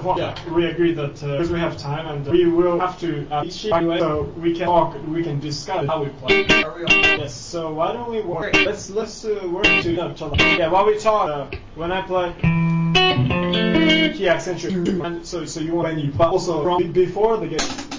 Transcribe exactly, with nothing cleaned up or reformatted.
far, yeah, we agree that uh, because we have time and we will have to uh, each anyway, so we can talk, we can discuss how we play. Are we on? Yes. So why don't we work? Let's let's uh, work to each other. Yeah. While we talk, uh, when I play key accentuate, and so so you want when you but also from before the game.